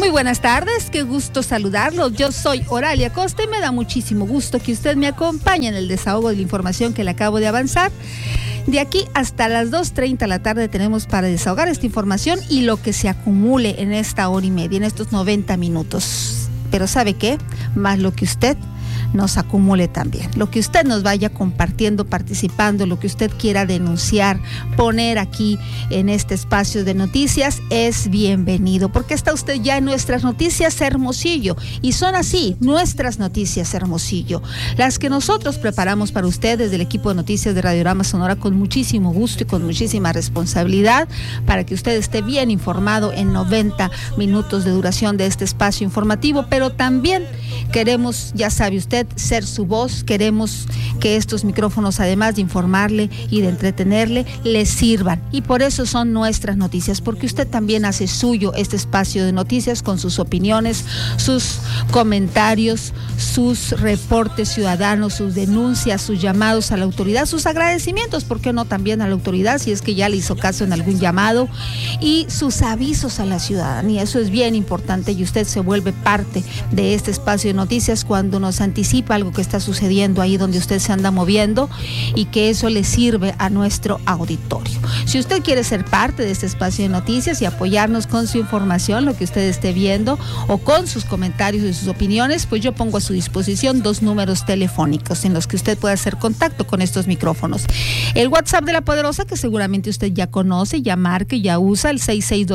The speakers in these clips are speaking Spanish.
Muy buenas tardes, qué gusto saludarlos. Yo soy Oralia Costa y me da muchísimo gusto que usted me acompañe en el desahogo de la información que le acabo de avanzar. De aquí hasta las 2:30 de la tarde tenemos para desahogar esta información y lo que se acumule en esta hora y media, en estos 90 minutos. Pero ¿sabe qué? Más lo que usted nos acumule también. Lo que usted nos vaya compartiendo, participando, lo que usted quiera denunciar, poner aquí en este espacio de noticias es bienvenido, porque está usted ya en nuestras noticias Hermosillo, y son así, nuestras noticias Hermosillo, las que nosotros preparamos para usted desde el equipo de noticias de Radiorama Sonora con muchísimo gusto y con muchísima responsabilidad, para que usted esté bien informado en 90 minutos de duración de este espacio informativo. Pero también queremos, ya sabe usted, ser su voz. Queremos que estos micrófonos, además de informarle y de entretenerle, le sirvan, y por eso son nuestras noticias, porque usted también hace suyo este espacio de noticias con sus opiniones, sus comentarios, sus reportes ciudadanos, sus denuncias, sus llamados a la autoridad, sus agradecimientos, ¿por qué no también a la autoridad si es que ya le hizo caso en algún llamado, y sus avisos a la ciudadanía? Eso es bien importante, y usted se vuelve parte de este espacio de noticias cuando nos anticipa algo que está sucediendo ahí donde usted se anda moviendo, y que eso le sirve a nuestro auditorio. Si usted quiere ser parte de este espacio de noticias y apoyarnos con su información, lo que usted esté viendo, o con sus comentarios y sus opiniones, pues yo pongo a su disposición 2 números telefónicos en los que usted puede hacer contacto con estos micrófonos. El WhatsApp de La Poderosa, que seguramente usted ya conoce, ya marca y ya usa, el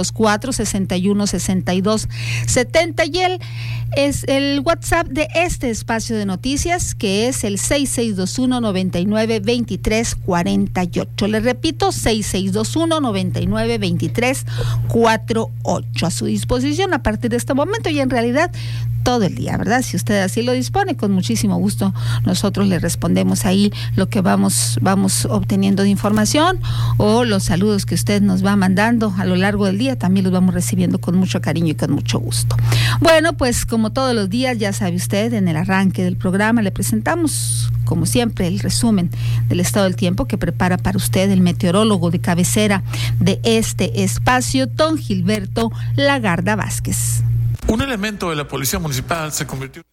6624-616270, y es el WhatsApp de este espacio de noticias, que es el 6621-992348. Le repito, 6621-992348. A su disposición a partir de este momento y en realidad todo el día, ¿verdad? Si usted así lo dispone, con muchísimo gusto nosotros le respondemos ahí lo que vamos obteniendo de información, o los saludos que usted nos va mandando a lo largo del día, también los vamos recibiendo con mucho cariño y con mucho gusto. Bueno, pues como todos los días, ya sabe usted, en el arranque del programa le presentamos, como siempre, el resumen del estado del tiempo que prepara para usted el meteorólogo de cabecera de este espacio, don Gilberto Lagarda Vázquez. Un elemento de la Policía Municipal se convirtió...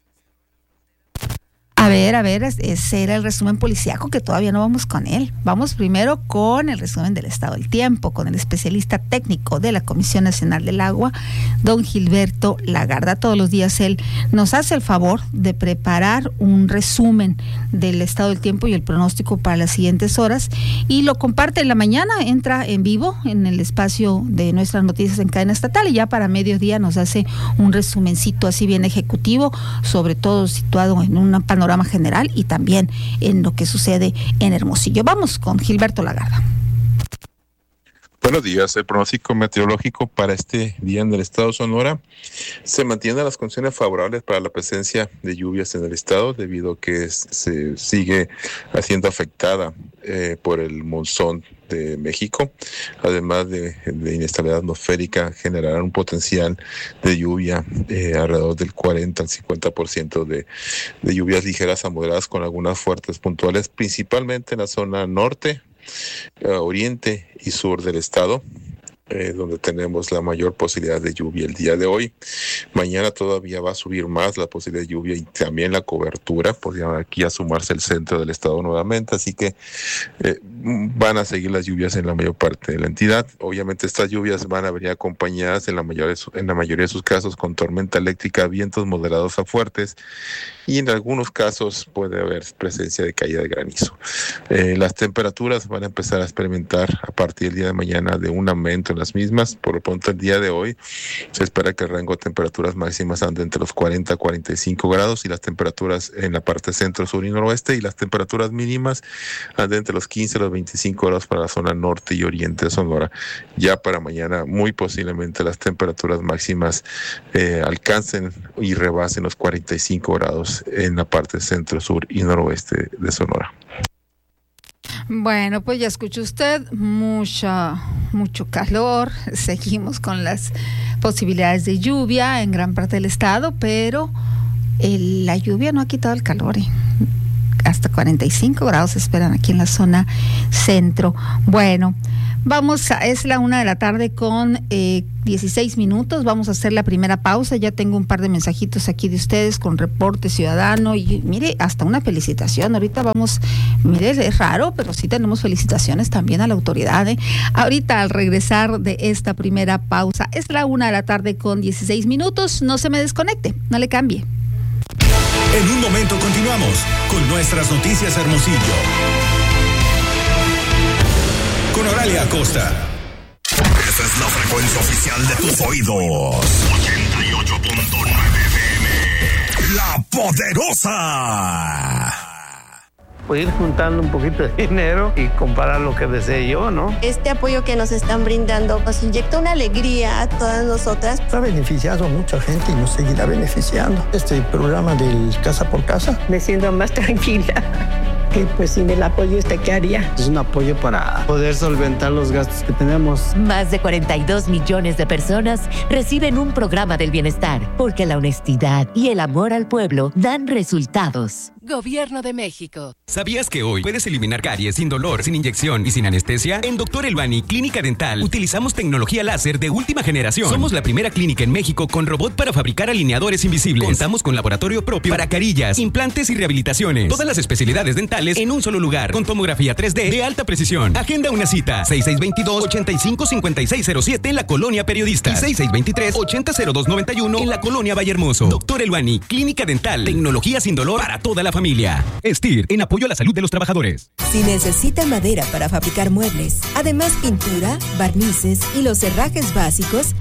A ver, ese era el resumen policíaco, que todavía no vamos con él. Vamos primero con el resumen del estado del tiempo, con el especialista técnico de la Comisión Nacional del Agua, don Gilberto Lagarda. Todos los días él nos hace el favor de preparar un resumen del estado del tiempo y el pronóstico para las siguientes horas, y lo comparte en la mañana, entra en vivo en el espacio de nuestras noticias en cadena estatal, y ya para mediodía nos hace un resumencito así bien ejecutivo, sobre todo situado en un panorama general y también en lo que sucede en Hermosillo. Vamos con Gilberto Lagarda. Buenos días. El pronóstico meteorológico para este día en el estado de Sonora: se mantienen las condiciones favorables para la presencia de lluvias en el estado, debido a que se sigue siendo afectada por el monzón de México. Además de inestabilidad atmosférica, generarán un potencial de lluvia alrededor del 40 al 50% de lluvias ligeras a moderadas, con algunas fuertes puntuales, principalmente en la zona norte, oriente y sur del estado, donde tenemos la mayor posibilidad de lluvia el día de hoy. Mañana todavía va a subir más la posibilidad de lluvia y también la cobertura, podría aquí a sumarse el centro del estado nuevamente, así que van a seguir las lluvias en la mayor parte de la entidad. Obviamente estas lluvias van a venir acompañadas en la mayoría de sus casos con tormenta eléctrica, vientos moderados a fuertes, y en algunos casos puede haber presencia de caída de granizo. Las temperaturas van a empezar a experimentar a partir del día de mañana de un aumento en las mismas. Por lo pronto, el día de hoy se espera que el rango de temperaturas máximas ande entre los 40 a 45 grados, y las temperaturas en la parte centro, sur y noroeste, y las temperaturas mínimas anden entre los 15 a los 25 grados para la zona norte y oriente de Sonora. Ya para mañana, muy posiblemente las temperaturas máximas alcancen y rebasen los 45 grados en la parte centro, sur y noroeste de Sonora. Bueno, pues ya escuchó usted, mucho calor. Seguimos con las posibilidades de lluvia en gran parte del estado, pero la lluvia no ha quitado el calor. hasta 45 grados se esperan aquí en la zona centro. Bueno, es la 1:00 con 16 minutos. Vamos a hacer la primera pausa. Ya tengo un par de mensajitos aquí de ustedes con reporte ciudadano y mire, hasta una felicitación. Ahorita mire, es raro, pero sí tenemos felicitaciones también a la autoridad. Ahorita al regresar de esta primera pausa, es la 1:00 con 16 minutos. No se me desconecte, no le cambie. En un momento continuamos con nuestras noticias Hermosillo. Con Oralia Acosta. Esa es la frecuencia oficial de tus oídos. 88.9 FM. La Poderosa. Pues ir juntando un poquito de dinero y comparar lo que desee yo, ¿no? Este apoyo que nos están brindando nos inyecta una alegría a todas nosotras. Ha beneficiado a mucha gente y nos seguirá beneficiando. Este programa del Casa por Casa. Me siento más tranquila. Que pues sin el apoyo, ¿qué haría? Es un apoyo para poder solventar los gastos que tenemos. Más de 42 millones de personas reciben un programa del bienestar, porque la honestidad y el amor al pueblo dan resultados. Gobierno de México. ¿Sabías que hoy puedes eliminar caries sin dolor, sin inyección y sin anestesia? En Dr. Elbani Clínica Dental utilizamos tecnología láser de última generación. Somos la primera clínica en México con robot para fabricar alineadores invisibles. Contamos con laboratorio propio para carillas, implantes y rehabilitaciones. Todas las especialidades dentales en un solo lugar, con tomografía 3D de alta precisión. Agenda una cita. 6622-855607 en la Colonia Periodista y 6623-800291 en la Colonia Vallehermoso. Dr. Elbani Clínica Dental. Tecnología sin dolor para toda la familia. STIR, en apoyo a la salud de los trabajadores. Si necesita madera para fabricar muebles, además pintura, barnices y los herrajes básicos,